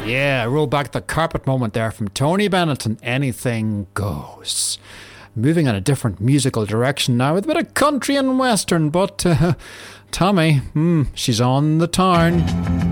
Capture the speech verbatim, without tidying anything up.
Yeah, roll back the carpet moment there from Tony Bennett and Anything Goes. Moving in a different musical direction now with a bit of country and western, but uh, Tommy, hmm, she's on the town.